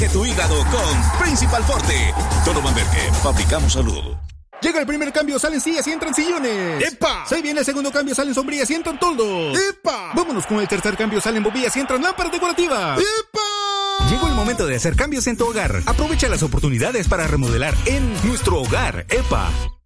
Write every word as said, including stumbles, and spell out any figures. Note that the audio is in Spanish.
Que tu hígado con Principal Forte. Toro Manberque, fabricamos salud. Llega el primer cambio, salen sillas y entran sillones. ¡Epa! Se viene el segundo cambio, salen sombrillas y entran toldos. ¡Epa! Vámonos con el tercer cambio, salen bombillas y entran lámparas decorativas. ¡Epa! Llegó el momento de hacer cambios en tu hogar. Aprovecha las oportunidades para remodelar en nuestro hogar. ¡Epa!